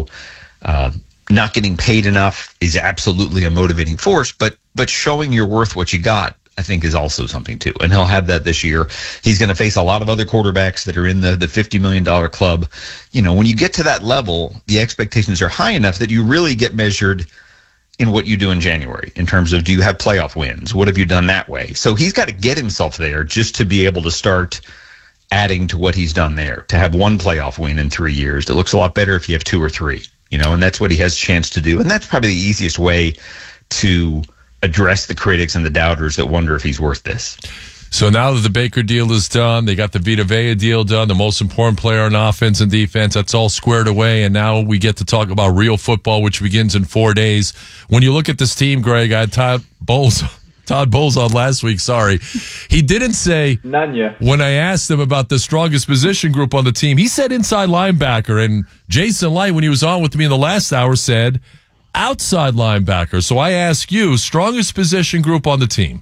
not getting paid enough is absolutely a motivating force, but showing you're worth what you got, I think, is also something too. And he'll have that this year. He's going to face a lot of other quarterbacks that are in the $50 million club. When you get to that level, the expectations are high enough that you really get measured in what you do in January in terms of, do you have playoff wins? What have you done that way? So he's got to get himself there just to be able to start adding to what he's done there. To have 1 playoff win in 3 years, it looks a lot better if you have 2 or 3, and that's what he has a chance to do. And that's probably the easiest way to address the critics and the doubters that wonder if he's worth this. So now that the Baker deal is done, they got the Vita Vea deal done, the most important player on offense and defense, that's all squared away, and now we get to talk about real football, which begins in 4 days. When you look at this team, Greg, I had Todd Bowles on last week, sorry. He didn't say, none yet. When I asked him about the strongest position group on the team, he said inside linebacker, and Jason Light, when he was on with me in the last hour, said outside linebacker. So I ask you, strongest position group on the team?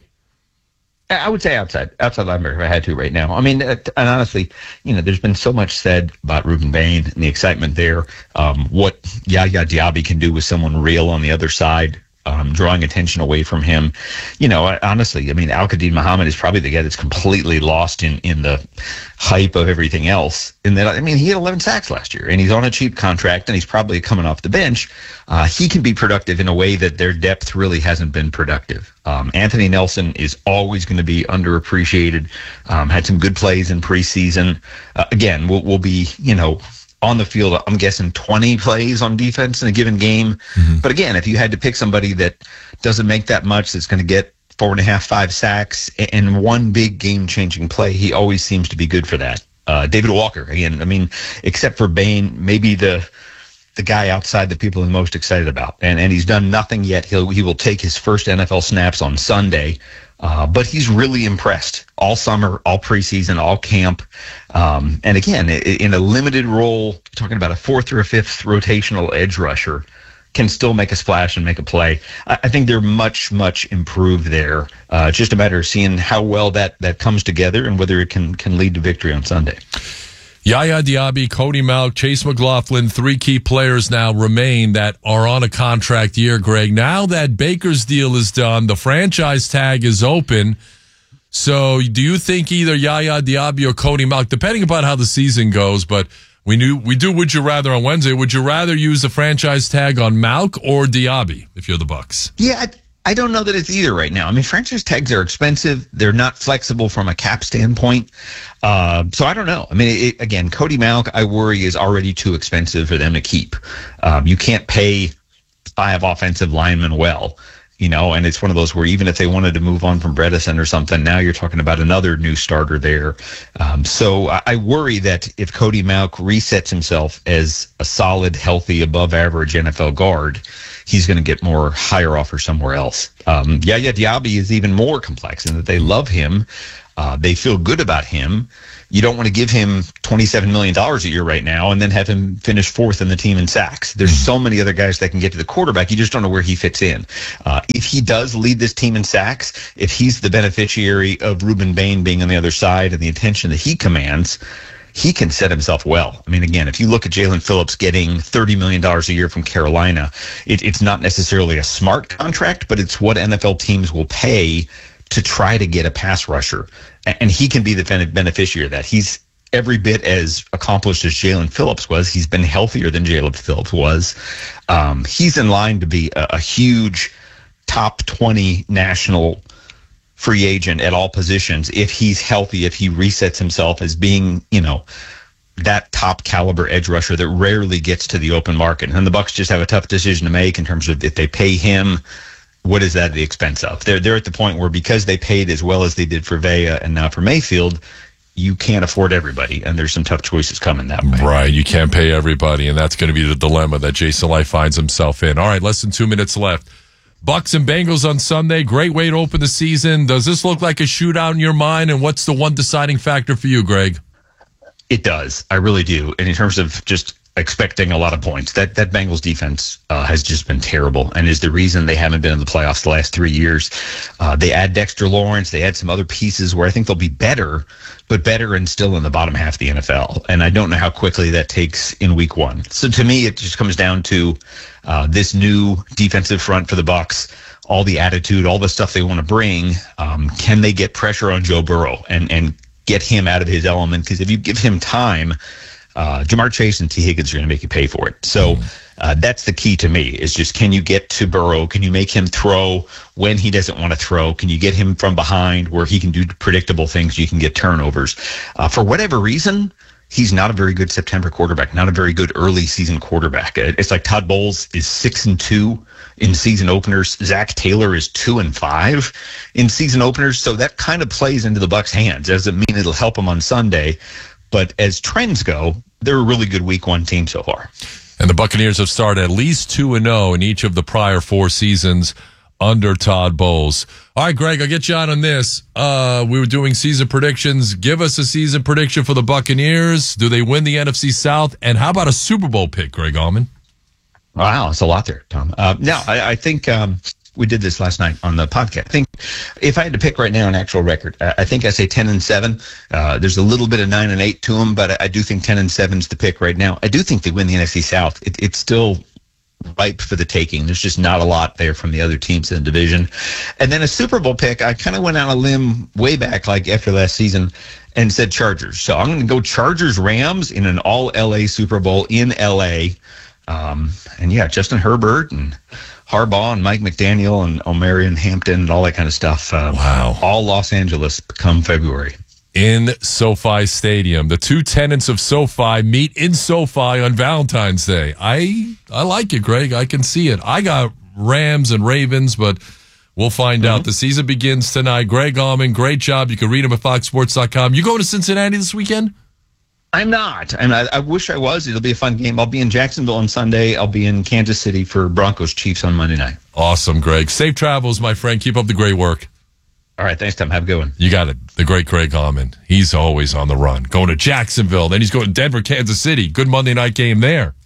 I would say outside linebacker if I had to right now. I mean, and honestly, there's been so much said about Ruben Bain and the excitement there. What Yaya Diaby can do with someone real on the other side, drawing attention away from him. Honestly, I mean, Al-Qadim Muhammad is probably the guy that's completely lost in the hype of everything else. And that, I mean, he had 11 sacks last year, and he's on a cheap contract, and he's probably coming off the bench. He can be productive in a way that their depth really hasn't been productive. Anthony Nelson is always going to be underappreciated. Had some good plays in preseason. Again, we'll be, on the field, I'm guessing 20 plays on defense in a given game. Mm-hmm. But again, if you had to pick somebody that doesn't make that much, that's going to get 4.5, 5 sacks and 1 big game-changing play, he always seems to be good for that. David Walker, again, I mean, except for Bain, maybe the guy outside that people are most excited about. And he's done nothing yet. He will take his first NFL snaps on Sunday. But he's really impressed all summer, all preseason, all camp. And again, in a limited role, talking about a 4th or a 5th rotational edge rusher, can still make a splash and make a play. I think they're much, much improved there. It's just a matter of seeing how well that comes together and whether it can lead to victory on Sunday. Yaya Diaby, Cody Mauch, Chase McLaughlin, 3 key players now remain that are on a contract year, Greg. Now that Baker's deal is done, the franchise tag is open. So do you think either Yaya Diaby or Cody Mauch, depending upon how the season goes, but we do Would You Rather on Wednesday, would you rather use the franchise tag on Mauch or Diaby if you're the Bucs? Yeah, I don't know that it's either right now. I mean, franchise tags are expensive. They're not flexible from a cap standpoint. So I don't know. I mean, again, Cody Mauch, I worry, is already too expensive for them to keep. You can't pay 5 offensive linemen well, and it's one of those where even if they wanted to move on from Bredesen or something, now you're talking about another new starter there. So I worry that if Cody Mauch resets himself as a solid, healthy, above average NFL guard, he's going to get more higher offer somewhere else. Yaya Diaby is even more complex in that they love him. They feel good about him. You don't want to give him $27 million a year right now and then have him finish 4th in the team in sacks. There's so many other guys that can get to the quarterback. You just don't know where he fits in. If he does lead this team in sacks, if he's the beneficiary of Ruben Bain being on the other side and the attention that he commands, he can set himself well. I mean, again, if you look at Jalen Phillips getting $30 million a year from Carolina, it's not necessarily a smart contract, but it's what NFL teams will pay to try to get a pass rusher. And he can be the beneficiary of that. He's every bit as accomplished as Jalen Phillips was. He's been healthier than Jalen Phillips was. He's in line to be a huge top 20 national free agent at all positions if he's healthy, if he resets himself as being, that top caliber edge rusher that rarely gets to the open market. And the Bucs just have a tough decision to make in terms of if they pay him, what is that at the expense of? They're at the point where because they paid as well as they did for Vea and now for Mayfield, you can't afford everybody, and there's some tough choices coming that way. Right, you can't pay everybody, and that's going to be the dilemma that Jason Light finds himself in. All right, less than 2 minutes left. Bucs and Bengals on Sunday. Great way to open the season. Does this look like a shootout in your mind, and what's the one deciding factor for you, Greg? It does. I really do. And in terms of just expecting a lot of points, that Bengals defense has just been terrible and is the reason they haven't been in the playoffs the last 3 years. They add Dexter Lawrence. They add some other pieces where I think they'll be better, but better and still in the bottom half of the NFL. And I don't know how quickly that takes in week 1. So to me, it just comes down to this new defensive front for the Bucs, all the attitude, all the stuff they want to bring. Can they get pressure on Joe Burrow and get him out of his element? Because if you give him time, Jamar Chase and T. Higgins are going to make you pay for it. So that's the key to me, is just, can you get to Burrow? Can you make him throw when he doesn't want to throw? Can you get him from behind where he can do predictable things? You can get turnovers. For whatever reason, he's not a very good September quarterback, not a very good early season quarterback. It's like Todd Bowles is 6-2 in season openers. Zach Taylor is 2-5 in season openers. So that kind of plays into the Bucs' hands. Doesn't mean it'll help them on Sunday, but as trends go, they're a really good week 1 team so far. And the Buccaneers have started at least 2-0 in each of the prior 4 seasons under Todd Bowles. All right, Greg, I'll get you out on this. We were doing season predictions. Give us a season prediction for the Buccaneers. Do they win the NFC South? And how about a Super Bowl pick, Greg Allman? Wow, that's a lot there, Tom. I think we did this last night on the podcast. I think if I had to pick right now an actual record, I think I say 10-7. There's a little bit of 9-8 to them, but I do think 10-7 is the pick right now. I do think they win the NFC South. It's still ripe for the taking. There's just not a lot there from the other teams in the division. And then a Super Bowl pick, I kind of went on a limb way back, like after last season, and said Chargers. So I'm going to go Chargers-Rams in an all-LA Super Bowl in LA. And yeah, Justin Herbert and Harbaugh and Mike McDaniel and Omarion Hampton and all that kind of stuff. Wow. All Los Angeles come February. In SoFi Stadium. The 2 tenants of SoFi meet in SoFi on Valentine's Day. I like it, Greg. I can see it. I got Rams and Ravens, but we'll find out. The season begins tonight. Greg Allman, great job. You can read him at foxsports.com. You going to Cincinnati this weekend? I'm not, and I wish I was. It'll be a fun game. I'll be in Jacksonville on Sunday. I'll be in Kansas City for Broncos Chiefs on Monday night. Awesome, Greg. Safe travels, my friend. Keep up the great work. All right, thanks, Tom. Have a good one. You got it. The great Greg Allman. He's always on the run. Going to Jacksonville. Then he's going to Denver, Kansas City. Good Monday night game there.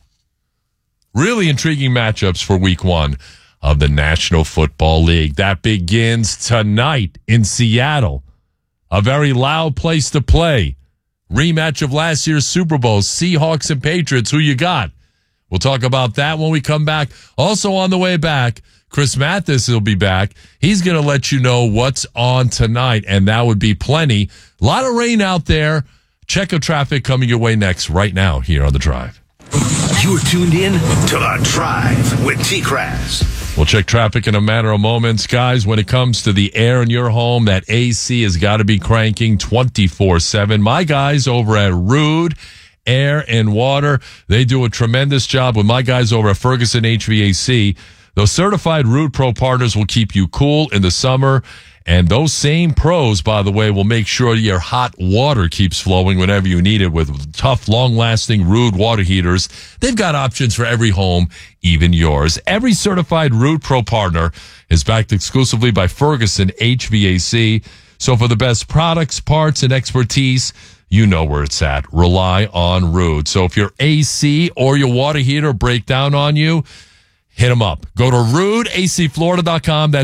Really intriguing matchups for week 1 of the National Football League. That begins tonight in Seattle. A very loud place to play. Rematch of last year's Super Bowl, Seahawks and Patriots. Who you got? We'll talk about that when we come back. Also on the way back, Chris Mathis will be back. He's going to let you know what's on tonight, and that would be plenty. A lot of rain out there. Check of traffic coming your way next right now here on The Drive. You're tuned in to The Drive with T-Kraz. We'll check traffic in a matter of moments. Guys, when it comes to the air in your home, that AC has got to be cranking 24/7. My guys over at Rude Air and Water, they do a tremendous job with my guys over at Ferguson HVAC. Those certified Rude Pro partners will keep you cool in the summer. And those same pros, by the way, will make sure your hot water keeps flowing whenever you need it with tough, long-lasting Rude water heaters. They've got options for every home, even yours. Every certified Rude Pro partner is backed exclusively by Ferguson HVAC. So for the best products, parts, and expertise, you know where it's at. Rely on Rude. So if your AC or your water heater break down on you, hit them up. Go to RudeACFlorida.com.